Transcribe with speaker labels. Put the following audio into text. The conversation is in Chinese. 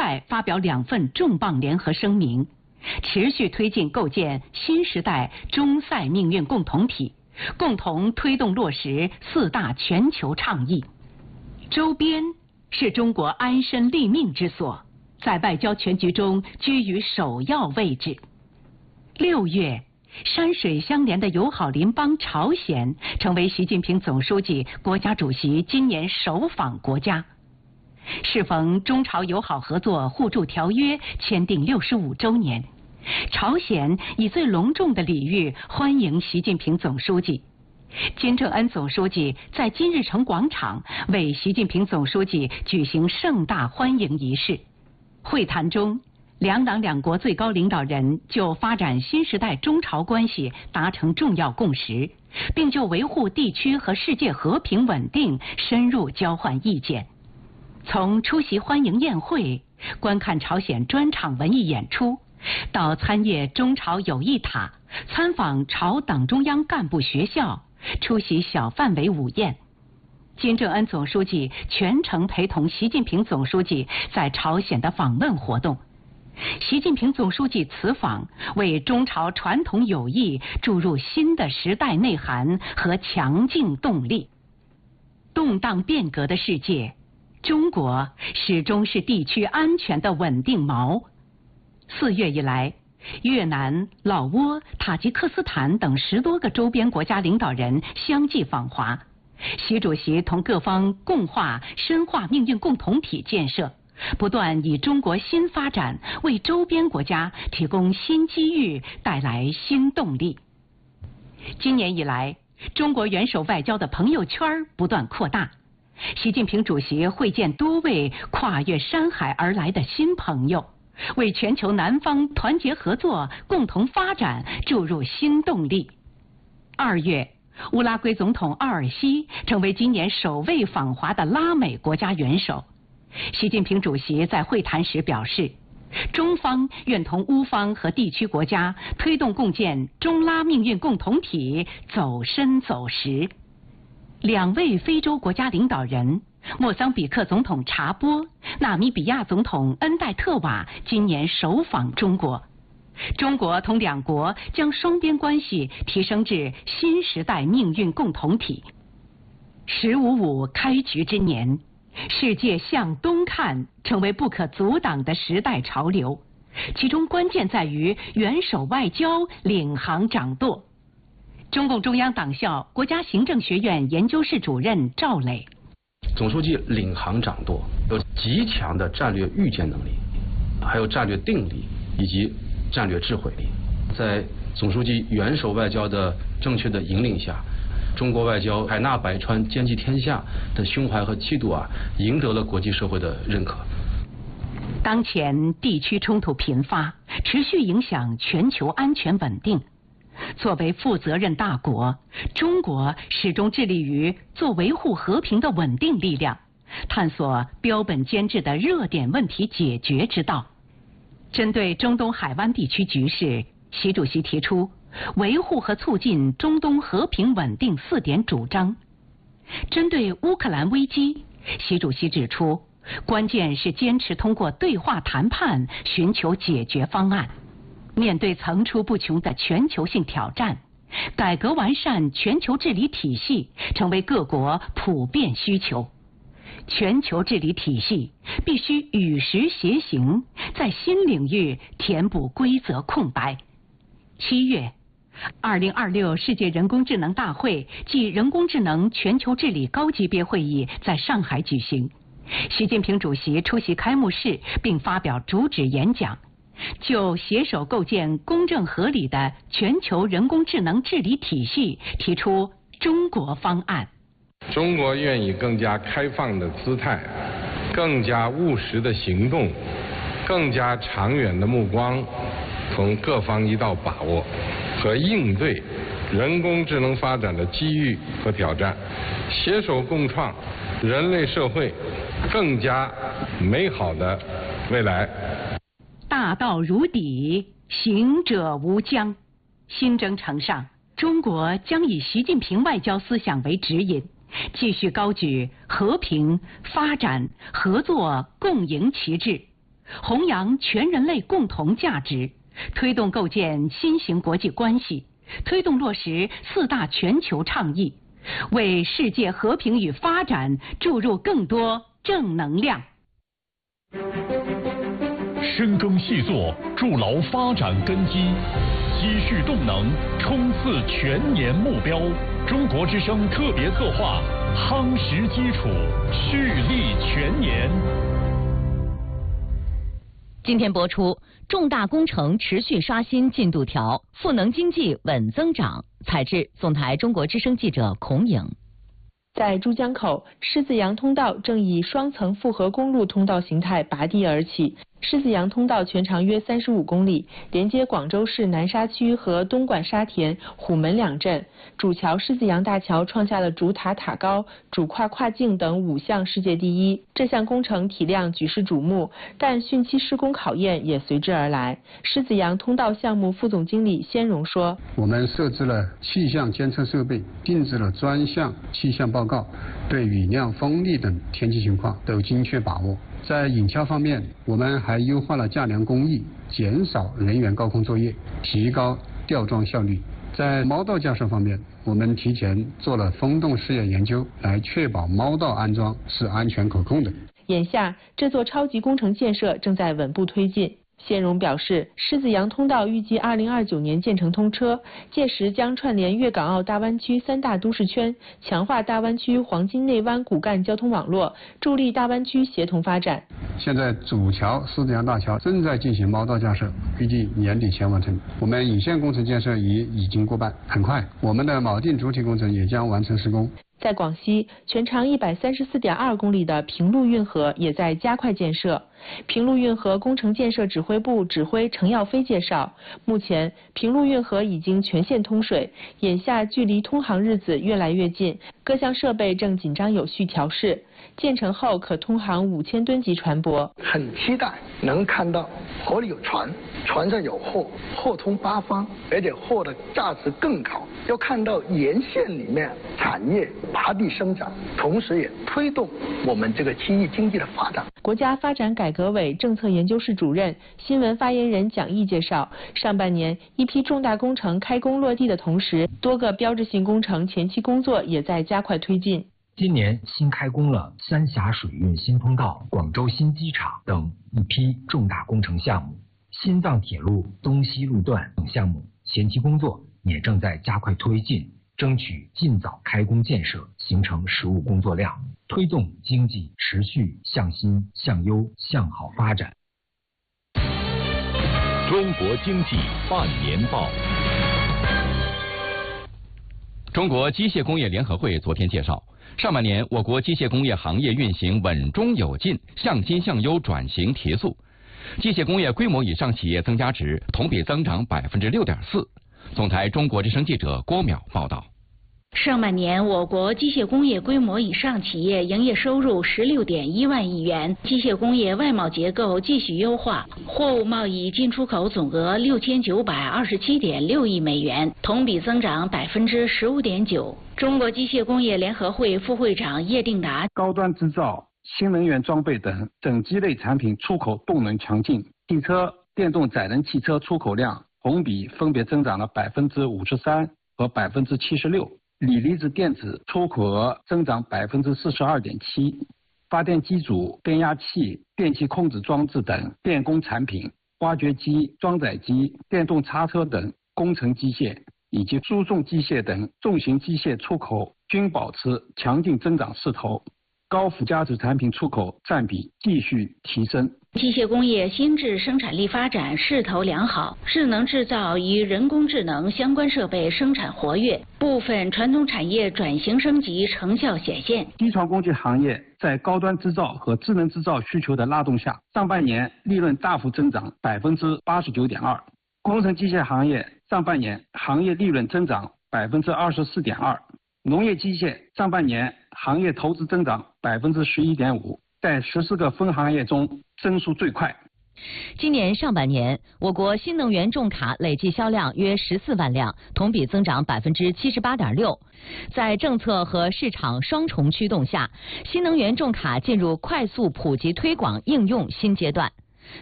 Speaker 1: 代发表2份重磅联合声明，持续推进构建新时代中塞命运共同体，共同推动落实4大全球倡议。周边是中国安身立命之所，在外交全局中居于首要位置。6月，山水相连的友好邻邦朝鲜成为习近平总书记、国家主席今年首访国家。适逢中朝友好合作互助条约签订65周年，朝鲜以最隆重的礼遇欢迎习近平总书记。金正恩总书记在金日成广场为习近平总书记举行盛大欢迎仪式。会谈中，两党两国最高领导人就发展新时代中朝关系达成重要共识，并就维护地区和世界和平稳定深入交换意见。从出席欢迎宴会、观看朝鲜专场文艺演出，到参谒中朝友谊塔、参访朝党中央干部学校、出席小范围午宴，金正恩总书记全程陪同习近平总书记在朝鲜的访问活动。习近平总书记此访为中朝传统友谊注入新的时代内涵和强劲动力。动荡变革的世界，中国始终是地区安全的稳定锚。4月以来，越南、老挝、塔吉克斯坦等10多个周边国家领导人相继访华，习主席同各方共话深化命运共同体建设，不断以中国新发展为周边国家提供新机遇，带来新动力。今年以来，中国元首外交的朋友圈不断扩大，习近平主席会见多位跨越山海而来的新朋友，为全球南方团结合作、共同发展注入新动力。2月，乌拉圭总统奥尔西成为今年首位访华的拉美国家元首。习近平主席在会谈时表示，中方愿同乌方和地区国家推动共建中拉命运共同体走深走实。2位非洲国家领导人，莫桑比克总统查波、纳米比亚总统恩戴特瓦今年首访中国。中国同两国将双边关系提升至新时代命运共同体。“15+5”开局之年，世界向东看成为不可阻挡的时代潮流，其中关键在于元首外交领航掌舵。中共中央党校国家行政学院研究室主任赵磊：
Speaker 2: 总书记领航掌舵，有极强的战略预见能力，还有战略定力以及战略智慧力。在总书记元首外交的正确的引领下，中国外交海纳百川、兼济天下的胸怀和气度赢得了国际社会的认可。
Speaker 1: 当前地区冲突频发，持续影响全球安全稳定。作为负责任大国，中国始终致力于做维护和平的稳定力量，探索标本兼治的热点问题解决之道。针对中东海湾地区局势，习主席提出维护和促进中东和平稳定4点主张。针对乌克兰危机，习主席指出，关键是坚持通过对话谈判寻求解决方案。面对层出不穷的全球性挑战，改革完善全球治理体系成为各国普遍需求。全球治理体系必须与时偕行，在新领域填补规则空白。7月，2026世界人工智能大会暨人工智能全球治理高级别会议在上海举行，习近平主席出席开幕式并发表主旨演讲，就携手构建公正合理的全球人工智能治理体系提出中国方案。
Speaker 3: 中国愿以更加开放的姿态、更加务实的行动、更加长远的目光，同各方一道把握和应对人工智能发展的机遇和挑战，携手共创人类社会更加美好的未来。
Speaker 1: 大道如砥，行者无疆。新征程上，中国将以习近平外交思想为指引，继续高举和平、发展、合作、共赢旗帜， 弘扬全人类共同价值，推动构建新型国际关系，推动落实4大全球倡议，为世界和平与发展注入更多正能量。
Speaker 4: 深耕细作，筑牢发展根基，积蓄动能，冲刺全年目标。中国之声特别策划，夯实基础，蓄力全年。
Speaker 5: 今天播出，重大工程持续刷新进度条，赋能经济稳增长。采制总台中国之声记者孔颖。
Speaker 6: 在珠江口，狮子洋通道正以双层复合公路通道形态拔地而起。狮子洋通道全长约35公里，连接广州市南沙区和东莞沙田、虎门2镇。主桥狮子洋大桥创下了主塔塔高、主跨跨境等5项世界第一。这项工程体量举世瞩目，但汛期施工考验也随之而来。狮子洋通道项目副总经理先荣说：“
Speaker 7: 我们设置了气象监测设备，定制了专项气象报告，对雨量、风力等天气情况都精确把握。在引桥方面，我们还优化了架梁工艺，减少人员高空作业，提高吊装效率。在猫道架设方面，我们提前做了风洞试验研究，来确保猫道安装是安全可控的。”
Speaker 6: 眼下，这座超级工程建设正在稳步推进。先荣表示，狮子洋通道预计2029年建成通车，届时将串联粤港澳大湾区3大都市圈，强化大湾区黄金内湾骨干交通网络，助力大湾区协同发展。
Speaker 7: 现在主桥狮子洋大桥正在进行猫道架设，预计年底前完成。我们引线工程建设已经过半，很快我们的锚定主体工程也将完成施工。
Speaker 6: 在广西，全长134.2公里的平陆运河也在加快建设。平陆运河工程建设指挥部指挥程耀飞介绍，目前平陆运河已经全线通水，眼下距离通航日子越来越近，各项设备正紧张有序调试。建成后可通航5000吨级船舶。
Speaker 8: 很期待能看到河里有船，船上有货，货通八方，而且货的价值更高。要看到沿线里面产业拔地生长，同时也推动我们这个区域经济的发展。
Speaker 6: 国家发展改革委政策研究室主任、新闻发言人蒋毅介绍，上半年一批重大工程开工落地的同时，多个标志性工程前期工作也在加快推进。
Speaker 9: 今年新开工了三峡水运新通道、广州新机场等一批重大工程项目，新藏铁路东西路段等项目前期工作也正在加快推进，争取尽早开工建设，形成实务工作量，推动经济持续向新、向优、向好发展。
Speaker 4: 中国经济半年报。
Speaker 10: 中国机械工业联合会昨天介绍，上半年我国机械工业行业运行稳中有进，向新向优转型提速，机械工业规模以上企业增加值同比增长6.4%。总台中国之声记者郭淼报道。
Speaker 11: 上半年，我国机械工业规模以上企业营业收入16.1万亿元，机械工业外贸结构继续优化，货物贸易进出口总额6927.6亿美元，同比增长15.9%。中国机械工业联合会副会长叶定达：
Speaker 12: 高端制造、新能源装备等整机类产品出口动能强劲，汽车、电动载人汽车出口量同比分别增长了53%和76%。锂离子电子出口额增长42.7%，发电机组、变压器、电气控制装置等电工产品、挖掘机、装载机、电动叉车等工程机械以及输送机械等重型机械出口均保持强劲增长势头，高附加值产品出口占比继续提升。
Speaker 11: 机械工业新质生产力发展势头良好，智能制造与人工智能相关设备生产活跃，部分传统产业转型升级成效显现。
Speaker 12: 机床工具行业在高端制造和智能制造需求的拉动下，上半年利润大幅增长89.2%。工程机械行业上半年行业利润增长24.2%。农业机械上半年行业投资增长11.5%。在14个分行业中增速最快。
Speaker 5: 今年上半年，我国新能源重卡累计销量约14万辆，同比增长78.6%。在政策和市场双重驱动下，新能源重卡进入快速普及推广应用新阶段。